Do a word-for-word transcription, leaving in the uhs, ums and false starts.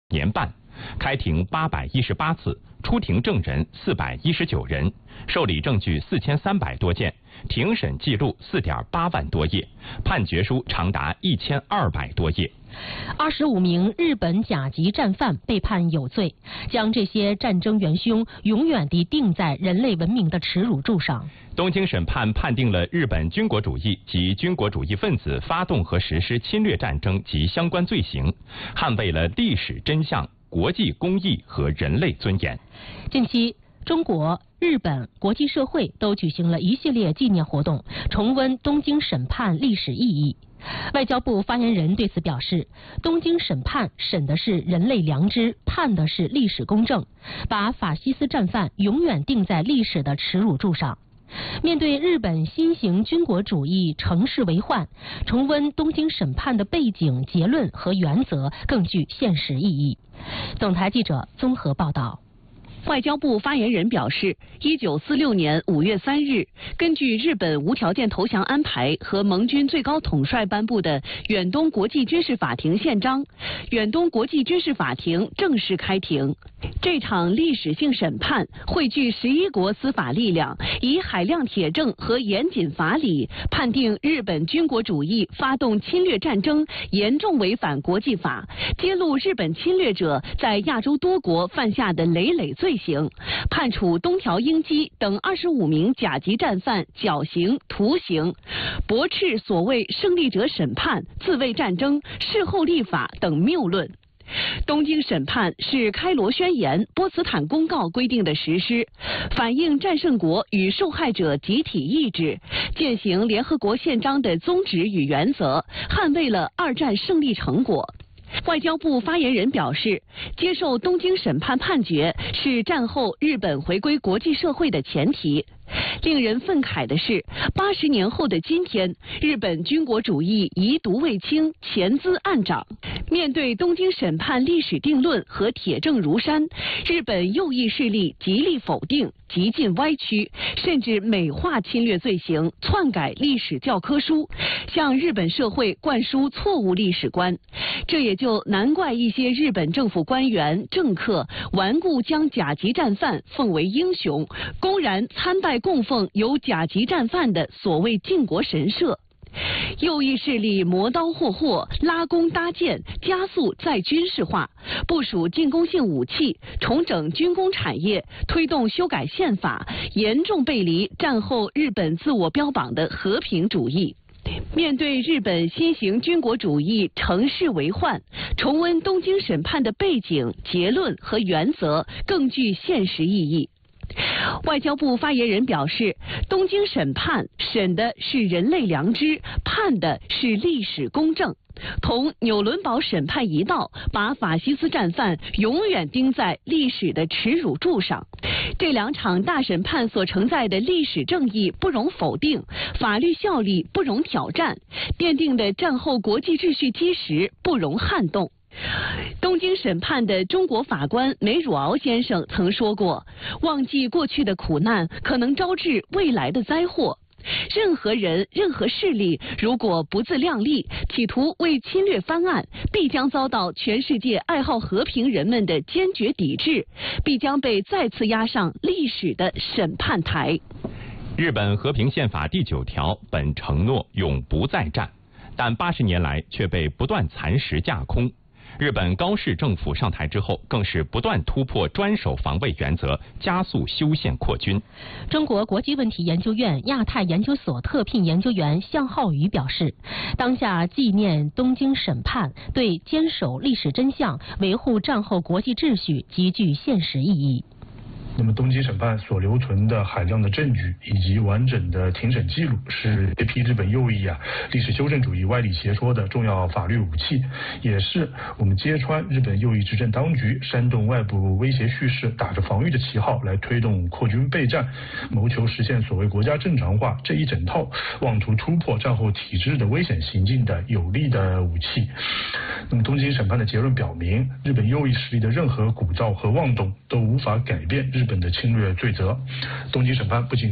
年半，开庭八百一十八次，出庭证人四百一十九人，受理证据四千三百多件，庭审记录四点八万多页，判决书长达一千二百多页。 二十五名日本甲级战犯被判有罪，将这些战争元凶永远地钉在人类文明的耻辱柱上。 东京审判判定了日本军国主义及军国主义分子发动和实施侵略战争及相关罪行，捍卫了历史真相、国际公义和人类尊严。 近期，中国、日本、国际社会都举行了一系列纪念活动，重温东京审判历史意义。外交部发言人对此表示，东京审判审的是人类良知，判的是历史公正，把法西斯战犯永远钉在历史的耻辱柱上。面对日本新型军国主义乘势为患，重温东京审判的背景、结论和原则更具现实意义。总台记者综合报道。 外交部发言人表示，一九四六年五月三日，根据日本无条件投降安排和盟军最高统帅颁布的远东国际军事法庭宪章，远东国际军事法庭正式开庭。这场历史性审判汇聚十一国司法力量，以海量铁证和严谨法理，判定日本军国主义发动侵略战争严重违反国际法，揭露日本侵略者在亚洲多国犯下的累累罪行，判处东条英机等二十五名甲级战犯绞刑、徒刑，驳斥所谓胜利者审判、自卫战争、事后立法等谬论。东京审判是开罗宣言、波茨坦公告规定的实施，反映战胜国与受害者集体意志，践行联合国宪章的宗旨与原则，捍卫了二战胜利成果。外交部发言人表示，接受东京审判判决是战后日本回归国际社会的前提。令人愤慨的是，八十年后的今天，日本军国主义遗毒未清，潜滋暗长。面对东京审判历史定论和铁证如山，日本右翼势力极力否定、极尽歪曲，甚至美化侵略罪行，篡改历史教科书，向日本社会灌输错误历史观。这也就难怪一些日本政府官员、政客顽固将甲级战犯奉为英雄，公然参拜供奉有甲级战犯的所谓靖国神社。右翼势力磨刀霍霍，拉弓搭箭，加速再军事化，部署进攻性武器，重整军工产业，推动修改宪法，严重背离战后日本自我标榜的和平主义。面对日本新型军国主义乘势为患，重温东京审判的背景、结论和原则更具现实意义。外交部发言人表示，东京审判审的是人类良知，判的是历史公正，同纽伦堡审判一道，把法西斯战犯永远钉在历史的耻辱柱上。这两场大审判所承载的历史正义不容否定，法律效力不容挑战，奠定的战后国际秩序基石不容撼动。东京审判的中国法官梅汝敖先生曾说过，忘记过去的苦难，可能招致未来的灾祸。任何人、任何势力，如果不自量力，企图为侵略翻案，必将遭到全世界爱好和平人们的坚决抵制，必将被再次押上历史的审判台。 日本和平宪法第九条本承诺永不再战，但八十年来却被不断蚕食架空。日本高市政府上台之后，更是不断突破专守防卫原则，加速修宪扩军。 中国国际问题研究院亚太研究所特聘研究员向浩宇表示，当下纪念东京审判对坚守历史真相、维护战后国际秩序极具现实意义。 那么东京审判所留存的海量的证据以及完整的庭审记录，是这批日本右翼啊历史修正主义歪理邪说的重要法律武器，也是我们揭穿日本右翼执政当局煽动外部威胁叙事，打着防御的旗号来推动扩军备战，谋求实现所谓国家正常化这一整套妄图突破战后体制的危险行径的有力的武器。那么东京审判的结论表明，日本右翼势力的任何鼓噪和妄动都无法改变日本的侵略罪责。东京审判不仅